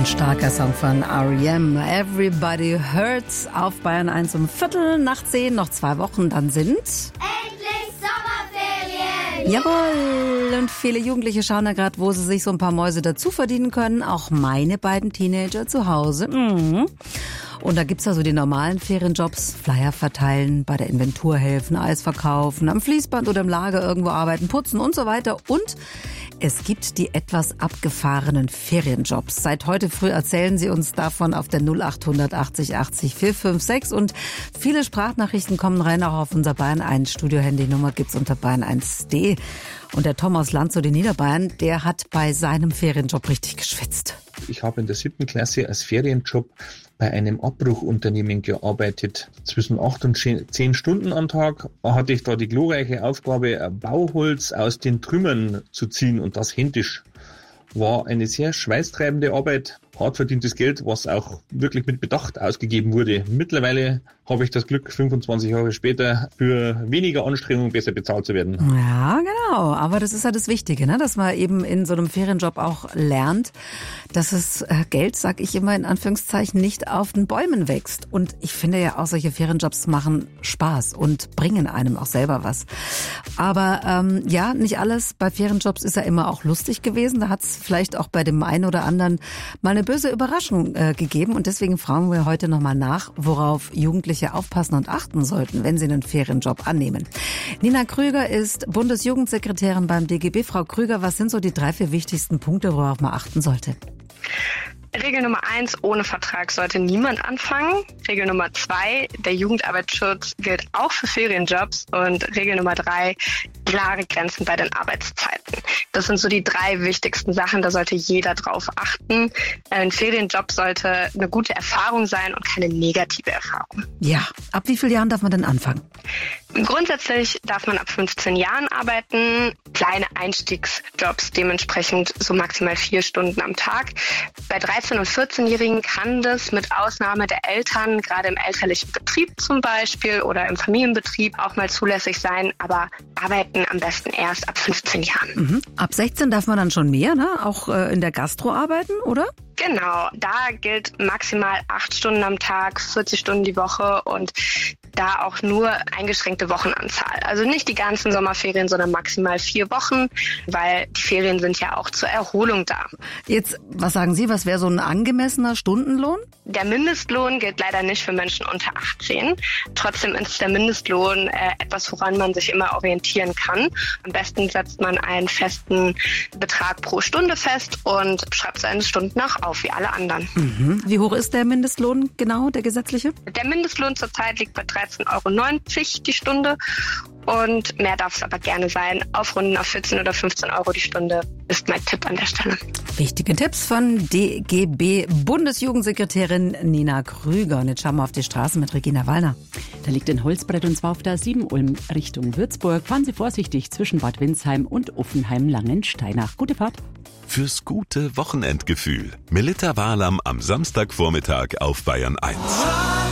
Ein starker Song von R.E.M. Everybody Hurts auf Bayern 1 um 9:15, noch 2 Wochen, dann sind... Endlich Sommerferien! Jawohl! Und viele Jugendliche schauen da gerade, wo sie sich so ein paar Mäuse dazu verdienen können. Auch meine beiden Teenager zu Hause. Und da gibt's ja so die normalen Ferienjobs, Flyer verteilen, bei der Inventur helfen, Eis verkaufen, am Fließband oder im Lager irgendwo arbeiten, putzen und so weiter. Und es gibt die etwas abgefahrenen Ferienjobs. Seit heute früh erzählen sie uns davon auf der 0800 80 80 456. Und viele Sprachnachrichten kommen rein, auch auf unser Bayern 1 Studio-Handynummer gibt's unter bayern1.de. Und der Tom aus Landshut in Niederbayern, der hat bei seinem Ferienjob richtig geschwitzt. Ich habe in der 7. Klasse als Ferienjob bei einem Abbruchunternehmen gearbeitet. Zwischen 8 und 10 Stunden am Tag hatte ich da die glorreiche Aufgabe, Bauholz aus den Trümmern zu ziehen und das händisch. War eine sehr schweißtreibende Arbeit, hart verdientes Geld, was auch wirklich mit Bedacht ausgegeben wurde. Mittlerweile habe ich das Glück, 25 Jahre später für weniger Anstrengung besser bezahlt zu werden. Ja, genau. Aber das ist ja das Wichtige, ne? Dass man eben in so einem Ferienjob auch lernt, dass das Geld, sag ich immer in Anführungszeichen, nicht auf den Bäumen wächst. Und ich finde ja auch, solche Ferienjobs machen Spaß und bringen einem auch selber was. Aber ja, nicht alles bei Ferienjobs ist ja immer auch lustig gewesen. Da hat's vielleicht auch bei dem einen oder anderen mal eine böse Überraschung gegeben. Und deswegen fragen wir heute nochmal nach, worauf Jugendliche aufpassen und achten sollten, wenn sie einen Ferienjob annehmen. Nina Krüger ist Bundesjugendsekretärin beim DGB. Frau Krüger, was sind so die 3, 4 wichtigsten Punkte, worauf man achten sollte? Regel Nummer 1, ohne Vertrag sollte niemand anfangen. Regel Nummer 2, der Jugendarbeitsschutz gilt auch für Ferienjobs. Und Regel Nummer 3, klare Grenzen bei den Arbeitszeiten. Das sind so die 3 wichtigsten Sachen, da sollte jeder drauf achten. Ein Ferienjob sollte eine gute Erfahrung sein und keine negative Erfahrung. Ja, ab wie vielen Jahren darf man denn anfangen? Grundsätzlich darf man ab 15 Jahren arbeiten, kleine Einstiegsjobs, dementsprechend so maximal 4 Stunden am Tag. Bei 13- und 14-Jährigen kann das mit Ausnahme der Eltern, gerade im elterlichen Betrieb zum Beispiel oder im Familienbetrieb auch mal zulässig sein, aber arbeiten am besten erst ab 15 Jahren. Ab 16 darf man dann schon mehr, ne? Auch in der Gastro arbeiten, oder? Genau, da gilt maximal 8 Stunden am Tag, 40 Stunden die Woche und da auch nur eingeschränkte Wochenanzahl. Also nicht die ganzen Sommerferien, sondern maximal 4 Wochen, weil die Ferien sind ja auch zur Erholung da. Jetzt, was sagen Sie, was wäre so ein angemessener Stundenlohn? Der Mindestlohn gilt leider nicht für Menschen unter 18. Trotzdem ist der Mindestlohn etwas, woran man sich immer orientieren kann. Am besten setzt man einen festen Betrag pro Stunde fest und schreibt seine Stunden auch auf, wie alle anderen. Wie hoch ist der Mindestlohn genau, der gesetzliche? Der Mindestlohn zurzeit liegt bei 13,90 € die Stunde und mehr darf es aber gerne sein. Aufrunden auf 14 oder 15 € die Stunde ist mein Tipp an der Stelle. Wichtige Tipps von DGB-Bundesjugendsekretärin Nina Krüger. Und jetzt schauen wir auf die Straße mit Regina Wallner. Da liegt ein Holzbrett und zwar auf der 7 Ulm Richtung Würzburg. Fahren Sie vorsichtig zwischen Bad Windsheim und Uffenheim-Langensteinach. Gute Fahrt. Fürs gute Wochenendgefühl. Melitta Walam am Samstagvormittag auf Bayern 1.